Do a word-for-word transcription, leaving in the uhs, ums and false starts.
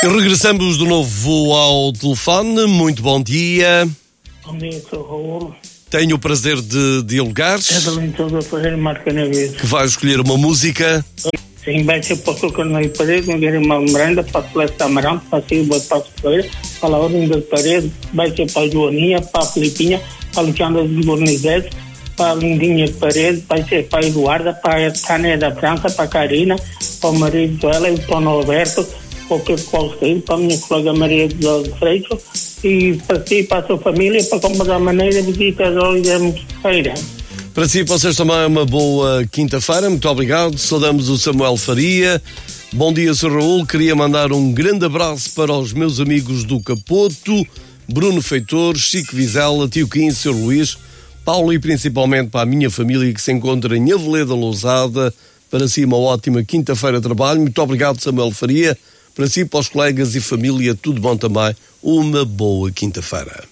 E regressamos de novo ao telefone. Muito bom dia. Bom dia, sou Raul. Tenho o prazer de dialogar. É da Lintosa a fazer marca na vida. Que vai escolher uma música. Sim, vai ser para o Corneio Paredes, não quero uma Miranda, para o Celeste Amaranto, para a Silva Passo Pereira, para a Ordem das Paredes, vai ser para a Joaninha, para a Filipinha, para a Alexandra de Bornizete, para a Lindinha de Paredes, vai ser para a Eduarda, para a Tânia da França, para a Karina, para o marido dela e para o Norberto, para o Pedro Paulo, para a minha colega Maria de Freitas, e para si, para a sua família, para comprar a maneira de visita às Oliveira Feira. Para si, para vocês também uma boa quinta-feira. Muito obrigado. Saudamos o Samuel Faria. Bom dia, senhor Raul. Queria mandar um grande abraço para os meus amigos do Capoto, Bruno Feitor, Chico Vizela, Tio Quim, senhor Luís, Paulo e principalmente para a minha família que se encontra em Aveleda Lousada. Para si, uma ótima quinta-feira de trabalho. Muito obrigado, Samuel Faria. Para si, para os colegas e família, tudo bom também. Uma boa quinta-feira.